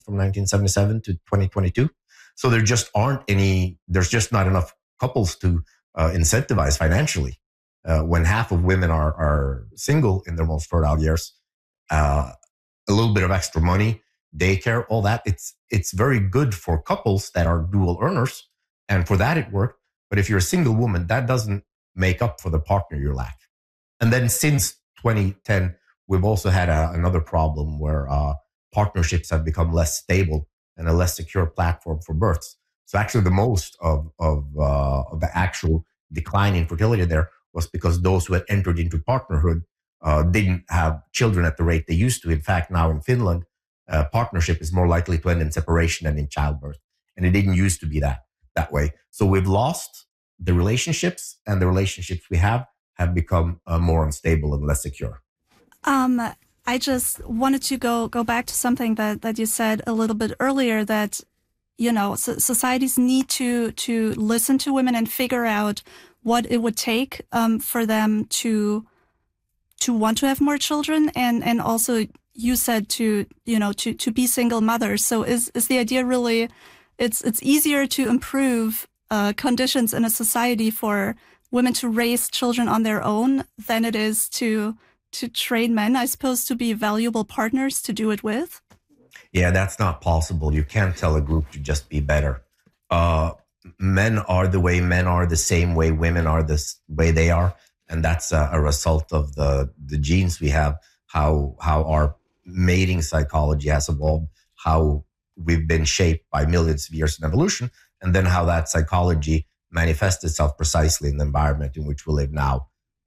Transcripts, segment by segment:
from 1977 to 2022. So there's just not enough couples to incentivize financially. When half of women are single in their most fertile years, a little bit of extra money, daycare, all that, it's very good for couples that are dual earners. And for that, it worked. But if you're a single woman, that doesn't make up for the partner you lack. And then since 2010, we've also had another problem where partnerships have become less stable and a less secure platform for births. So actually the most of the actual decline in fertility there was because those who had entered into partnerhood didn't have children at the rate they used to. In fact, now in Finland, partnership is more likely to end in separation than in childbirth. And it didn't used to be that way. So we've lost the relationships, and the relationships we have become more unstable and less secure. I just wanted to go back to something that you said a little bit earlier, that, you know, societies need to listen to women and figure out what it would take for them to want to have more children, and also you said to be single mothers. So is the idea really it's easier to improve conditions in a society for women to raise children on their own than it is to train men, I suppose, to be valuable partners to do it with? Yeah, that's not possible. You can't tell a group to just be better. Men are the way men are, the same way women are the way they are. And that's a result of the genes we have, how our mating psychology has evolved, how we've been shaped by millions of years in evolution, and then how that psychology manifests itself precisely in the environment in which we live now.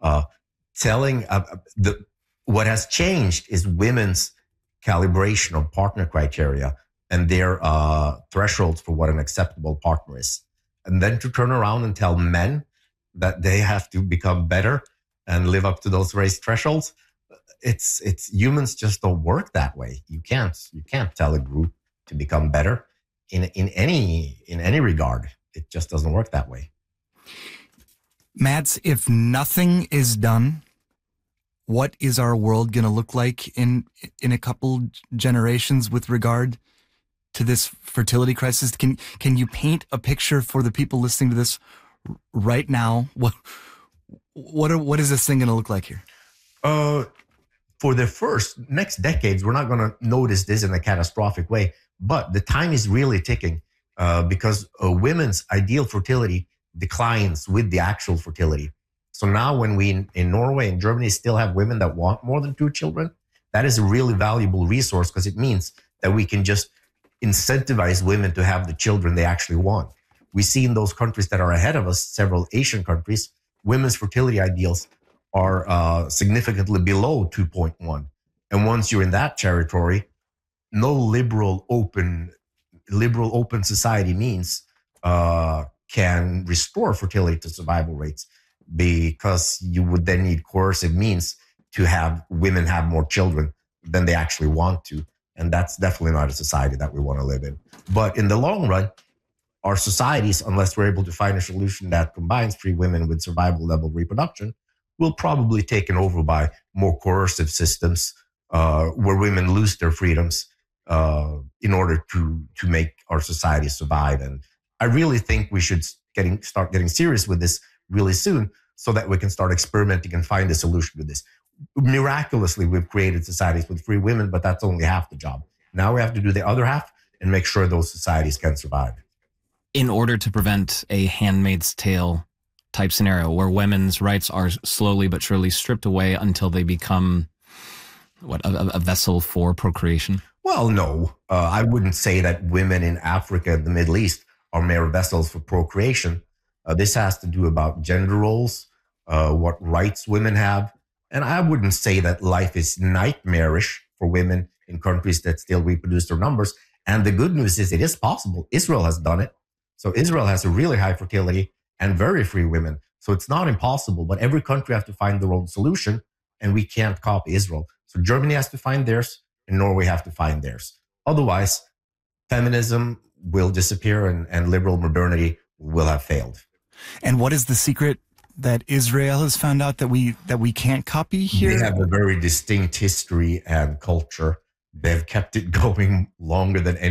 What has changed is women's calibration of partner criteria and their thresholds for what an acceptable partner is. And then to turn around and tell men that they have to become better and live up to those raised thresholds, it's humans just don't work that way. You can't tell a group to become better in any regard. It just doesn't work that way. Mads, if nothing is done, what is our world going to look like in a couple generations with regard to this fertility crisis? Can you paint a picture for the people listening to this right now? What is this thing going to look like here? For the next decades, we're not going to notice this in a catastrophic way, but the time is really ticking because women's ideal fertility declines with the actual fertility. So now when we in Norway and Germany still have women that want more than 2 children, that is a really valuable resource because it means that we can just incentivize women to have the children they actually want. We see in those countries that are ahead of us, several Asian countries, women's fertility ideals are significantly below 2.1. And once you're in that territory, no liberal open society means can restore fertility to survival rates, because you would then need coercive means to have women have more children than they actually want to. And that's definitely not a society that we want to live in. But in the long run, our societies, unless we're able to find a solution that combines free women with survival level reproduction, will probably be taken over by more coercive systems where women lose their freedoms in order to make our society survive. And I really think we should start getting serious with this really soon so that we can start experimenting and find a solution to this. Miraculously, we've created societies with free women, but that's only half the job. Now we have to do the other half and make sure those societies can survive. In order to prevent a Handmaid's Tale type scenario where women's rights are slowly but surely stripped away until they become a vessel for procreation? Well, no. I wouldn't say that women in Africa and the Middle East are mere vessels for procreation. This has to do about gender roles, what rights women have. And I wouldn't say that life is nightmarish for women in countries that still reproduce their numbers. And the good news is it is possible. Israel has done it. So Israel has a really high fertility and very free women. So it's not impossible, but every country has to find their own solution, and we can't copy Israel. So Germany has to find theirs, and Norway have to find theirs. Otherwise, feminism will disappear and liberal modernity will have failed. And what is the secret that Israel has found out that we can't copy here? They have a very distinct history and culture. They've kept it going longer than any